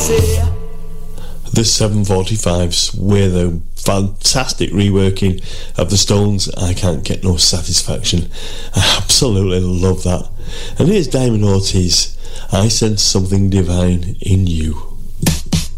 The 745s with a fantastic reworking of the Stones' I Can't Get No Satisfaction. I absolutely love that. And here's Diamond Ortiz, I Sense Something Divine in You.